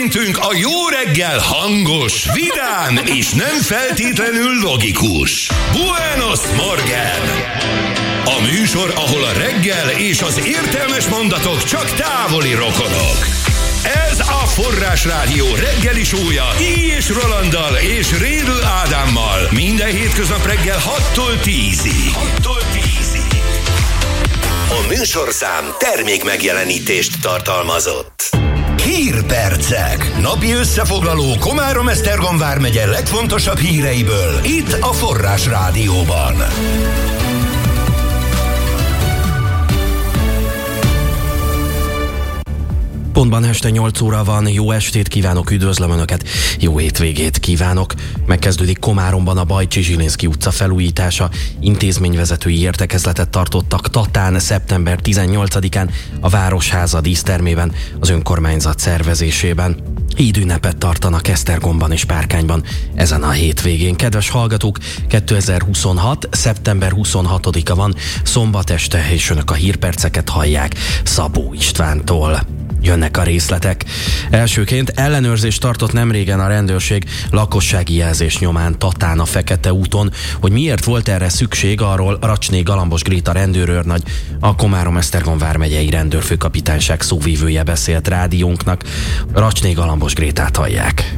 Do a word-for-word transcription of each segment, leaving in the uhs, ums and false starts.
Szerintünk a jó reggel hangos, vidám és nem feltétlenül logikus. Buenos Morgen! A műsor, ahol a reggel és az értelmes mondatok csak távoli rokonok. Ez a Forrásrádió reggeli show-ja Illyés Rolanddal és Rédl Ádámmal. Minden hétköznap reggel hattól tízig. hattól tízig. A műsorszám termék megjelenítést tartalmazott. Hírpercek. Napi összefoglaló Komárom-Esztergom vármegye legfontosabb híreiből. Itt a Forrásrádióban. Pontban este nyolc óra van, jó estét kívánok, üdvözlöm Önöket, jó hétvégét kívánok. Megkezdődik Komáromban a Bajcsi Zsilinszky utca felújítása, intézményvezetői értekezletet tartottak Tatán szeptember tizennyolcadikán a Városháza dísztermében, az önkormányzat szervezésében. Hídünnepet tartanak Esztergomban és Párkányban ezen a hétvégén. Kedves hallgatók, kétezer-huszonhat. szeptember huszonhatodika van, szombat este, és Önök a hírperceket hallják Szabó Istvántól. Jönnek a részletek. Elsőként ellenőrzést tartott nemrégen a rendőrség lakossági jelzés nyomán Tatán a Fekete úton. Hogy miért volt erre szükség, arról Racsné Galambos Gréta rendőrőrnagy, a Komárom-Esztergom vármegyei rendőrfőkapitányság szóvivője beszélt rádiónknak. Racsné Galambos Grétát hallják.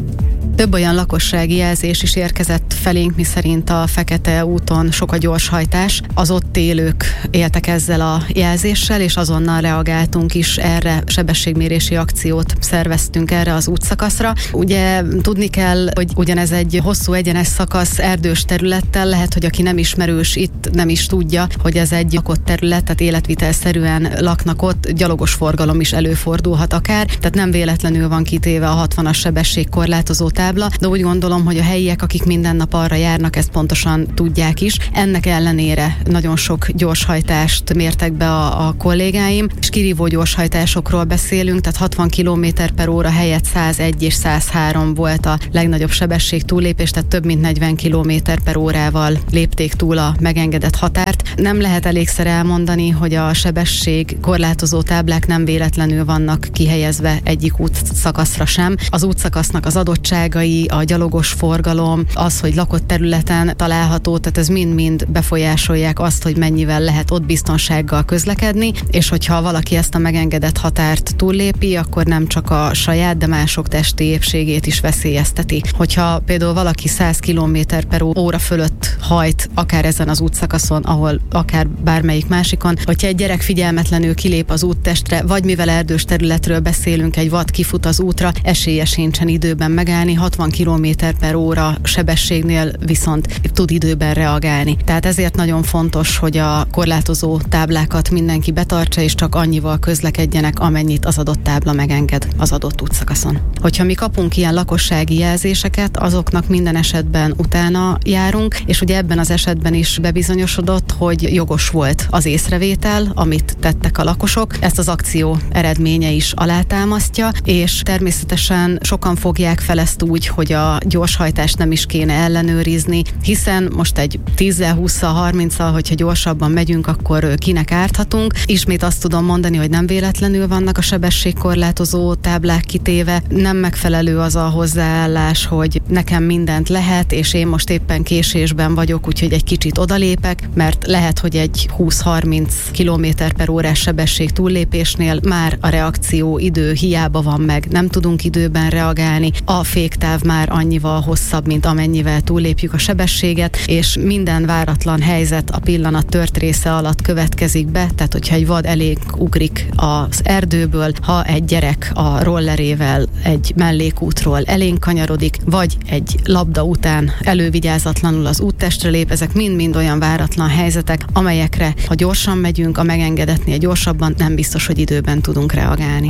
Több olyan lakossági jelzés is érkezett felénk, miszerint a Fekete úton sok a gyorshajtás. Az ott élők éltek ezzel a jelzéssel, és azonnal reagáltunk is erre, sebességmérési akciót szerveztünk erre az útszakaszra. Ugye tudni kell, hogy ugyanez egy hosszú egyenes szakasz erdős területtel, lehet, hogy aki nem ismerős itt, nem is tudja, hogy ez egy lakott terület, tehát életvitelszerűen laknak ott, gyalogos forgalom is előfordulhat akár, tehát nem véletlenül van kitéve a hatvanas sebességkorlátozó tábla, de úgy gondolom, hogy a helyiek, akik minden nap arra járnak, ezt pontosan tudják is. Ennek ellenére nagyon sok gyorshajtást mértek be a, a kollégáim, és kirívó gyorshajtásokról beszélünk, tehát hatvan kilométer per óra helyett százegy és százhárom volt a legnagyobb sebesség túllépés, tehát több mint negyven kilométer per órával lépték túl a megengedett határt. Nem lehet elégszer elmondani, hogy a sebesség korlátozó táblák nem véletlenül vannak kihelyezve egyik útszakaszra sem. Az útszakasznak az adottsága, a gyalogos forgalom, az, hogy lakott területen található, tehát ez mind-mind befolyásolják azt, hogy mennyivel lehet ott biztonsággal közlekedni, és hogyha valaki ezt a megengedett határt túllépi, akkor nem csak a saját, de mások testi épségét is veszélyezteti. Hogyha például valaki száz kilométer per óra fölött hajt, akár ezen az útszakaszon, ahol akár bármelyik másikon, hogyha egy gyerek figyelmetlenül kilép az úttestre, vagy mivel erdős területről beszélünk, egy vad kifut az útra, esélye sincsen időben megállni, hatvan kilométer per óra sebességnél viszont tud időben reagálni. Tehát ezért nagyon fontos, hogy a korlátozó táblákat mindenki betartsa, és csak annyival közlekedjenek, amennyit az adott tábla megenged az adott útszakaszon. Hogyha mi kapunk ilyen lakossági jelzéseket, azoknak minden esetben utána járunk, és ugye ebben az esetben is bebizonyosodott, hogy jogos volt az észrevétel, amit tettek a lakosok. Ezt az akció eredménye is alátámasztja, és természetesen sokan fogják fel ezt úgy, hogy a gyorshajtást nem is kéne ellenőrizni, hiszen most egy tízzel, hússzal, harminccal, hogyha gyorsabban megyünk, akkor kinek árthatunk. Ismét azt tudom mondani, hogy nem véletlenül vannak a sebességkorlátozó táblák kitéve. Nem megfelelő az a hozzáállás, hogy nekem mindent lehet, és én most éppen késésben vagyok, úgyhogy egy kicsit odalépek, mert lehet, hogy egy húsz-harminc kilométer per órás sebesség túllépésnél már a reakció idő hiába van meg, nem tudunk időben reagálni. A féktáv már annyival hosszabb, mint amennyivel túllépjük a sebességet, és minden váratlan helyzet a pillanat tört része alatt következik be, tehát hogyha egy vad elég ugrik az erdőből, ha egy gyerek a rollerével egy mellékútról elénk kanyarodik, vagy egy labda után elővigyázatlanul az úttestre lép, ezek mind-mind olyan váratlan helyzetek, amelyekre, ha gyorsan megyünk, a megengedetnél gyorsabban nem biztos, hogy időben tudunk reagálni.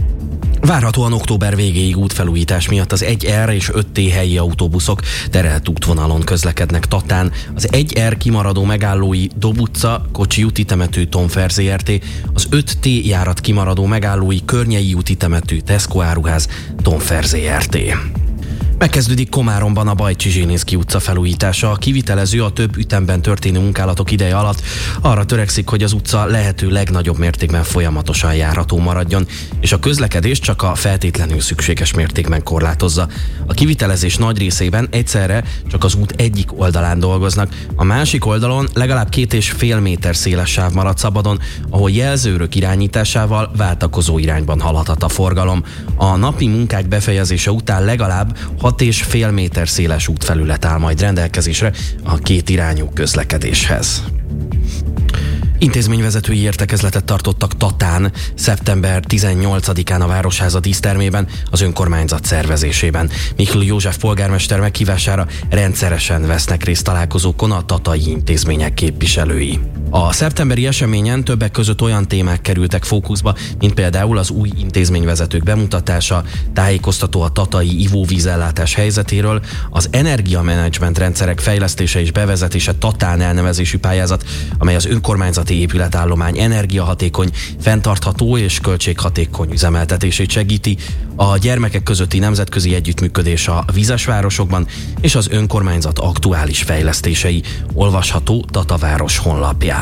Várhatóan október végéig útfelújítás miatt az egy er és öt té helyi autóbuszok terelt útvonalon közlekednek Tatán. Az egy er kimaradó megállói Dob utca, Kocsi úti temető Tonfer zé er té, az öt té járat kimaradó megállói Környei úti temető Tesco áruház Tonfer zé er té. Megkezdődik Komáromban a Bajcsi Zsilinszky utca felújítása. A kivitelező a több ütemben történő munkálatok ideje alatt arra törekszik, hogy az utca lehető legnagyobb mértékben folyamatosan járható maradjon, és a közlekedés csak a feltétlenül szükséges mértékben korlátozza. A kivitelezés nagy részében egyszerre csak az út egyik oldalán dolgoznak, a másik oldalon legalább két és fél méter széles sáv marad szabadon, ahol jelzőrök irányításával váltakozó irányban haladhat a forgalom. A napi munkák befejezése után legalább hat és fél méter széles útfelület áll majd rendelkezésre a két irányú közlekedéshez. Intézményvezetői értekezletet tartottak Tatán szeptember tizennyolcadikán a Városháza dísztermében az önkormányzat szervezésében. Miklós József polgármester meghívására rendszeresen vesznek részt találkozókon a tatai intézmények képviselői. A szeptemberi eseményen többek között olyan témák kerültek fókuszba, mint például az új intézményvezetők bemutatása, tájékoztató a tatai ivóvízellátás helyzetéről, az energiamenedzsment rendszerek fejlesztése és bevezetése Tatán elnevezésű pályázat, amely az önkormányzati épületállomány energiahatékony, fenntartható és költséghatékony üzemeltetését segíti, a gyermekek közötti nemzetközi együttműködés a vízes városokban és az önkormányzat aktuális fejlesztései olvasható Tataváros honlapján.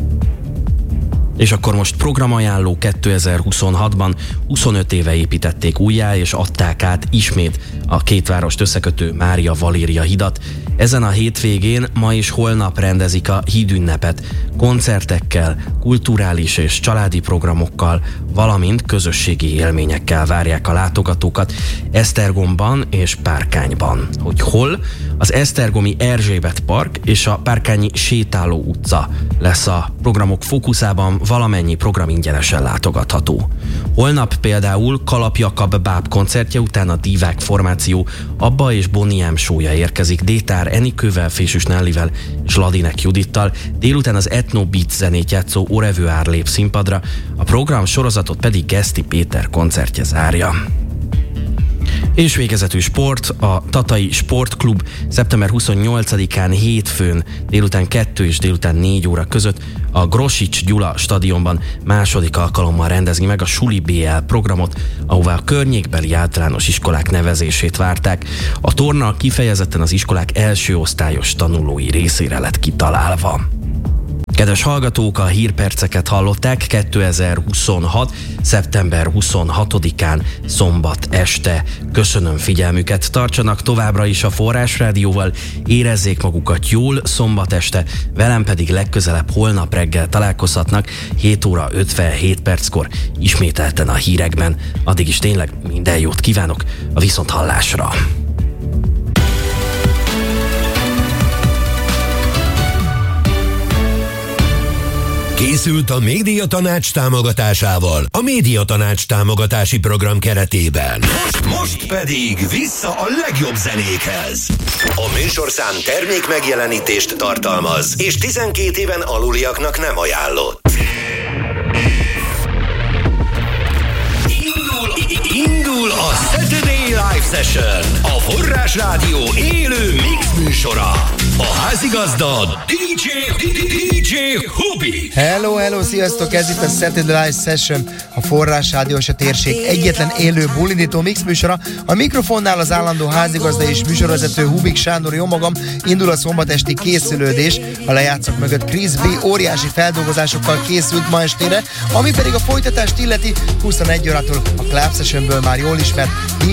És akkor most programajánló kétezer-huszonhatban huszonöt éve építették újjá és adták át ismét a két várost összekötő Mária Valéria hidat. Ezen a hétvégén ma és holnap rendezik a hídünnepet koncertekkel, kulturális és családi programokkal, valamint közösségi élményekkel várják a látogatókat Esztergomban és Párkányban. Hogy hol? Az esztergomi Erzsébet Park és a Párkányi Sétáló utca lesz a programok fókuszában, valamennyi program ingyenesen látogatható. Holnap például Kalap Jakab báb koncertje után a Divák formáció Abba és Bonnie M show-ja érkezik Détár Enikővel, Fésűs Nellivel és Ladinek Judittal, délután az Ethno Beat zenét játszó Orevő Ár lép színpadra, a program sorozatot pedig Geszti Péter koncertje zárja. És végezetű sport, a Tatai Sportklub szeptember huszonnyolcadikán hétfőn délután kettő és délután négy óra között a Grosics Gyula stadionban második alkalommal rendezni meg a Suli bé el programot, ahová a környékbeli általános iskolák nevezését várták. A torna kifejezetten az iskolák első osztályos tanulói részére lett kitalálva. Kedves hallgatók, a hírperceket hallották kétezer-huszonhat. szeptember huszonhatodikán szombat este. Köszönöm figyelmüket, tartsanak továbbra is a Forrás Rádióval, érezzék magukat jól szombat este, velem pedig legközelebb holnap reggel találkozhatnak hét óra ötvenhét perckor ismételten a hírekben. Addig is tényleg minden jót kívánok, a viszonthallásra! Készült a Médiatanács támogatásával a Médiatanács támogatási program keretében. Most, most pedig vissza a legjobb zenékhez. A műsorszám termék megjelenítést tartalmaz, és tizenkét éven aluliaknak nem ajánlott. Indul, indul a Saturday Live Session, a Forrás Rádió élő mix műsora. A házigazda dé dzsé, dé dzsé Hubi. Hello, hello, sziasztok! Ez itt a Saturday Live Session, a Forrás Rádió és a térség egyetlen élő bulindító mix műsora. A mikrofonnál az állandó házigazda és műsorvezető Hubik Sándor, jó magam. Indul a szombatesti készülődés. A lejátszók mögött Chris B. óriási feldolgozásokkal készült ma estére, ami pedig a folytatást illeti huszonegy órától a Club Sessionből már jól ismert